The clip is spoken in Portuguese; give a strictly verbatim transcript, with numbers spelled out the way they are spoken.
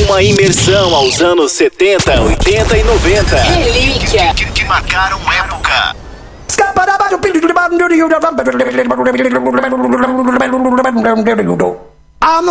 Uma imersão aos anos setenta, oitenta e noventa. Relíquia. Que, que marcaram época. I'm